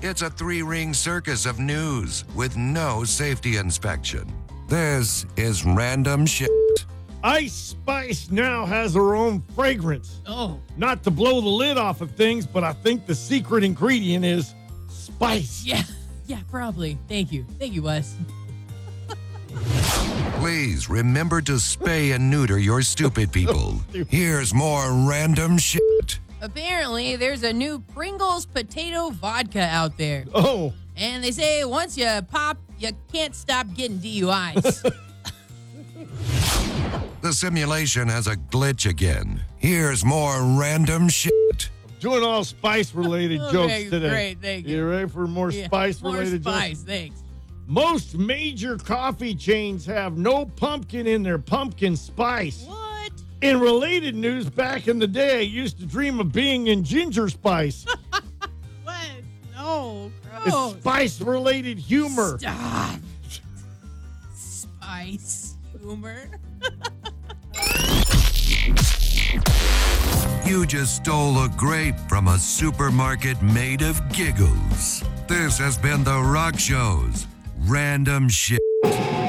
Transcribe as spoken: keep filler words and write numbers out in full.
It's a three-ring circus of news with no safety inspection. This is random shit. Ice Spice now has her own fragrance. Oh. Not to blow the lid off of things, but I think the secret ingredient is spice. Yeah. Yeah, probably. Thank you. Thank you, Wes. Please remember to spay and neuter your stupid people. Here's more random shit. Apparently, there's a new Pringles potato vodka out there. Oh. And they say once you pop, you can't stop getting D U Is. The simulation has a glitch again. Here's more random shit. Doing all spice-related Okay, jokes today. great, thank you. You ready for more Yeah, spice-related more jokes? spice, thanks. Most major coffee chains have no pumpkin in their pumpkin spice. What? In related news, back in the day, I used to dream of being in ginger spice. What? No. It's Gross. spice-related humor. Stop. Spice humor. You just stole a grape from a supermarket made of giggles. This has been The Rock Show's Random Shit.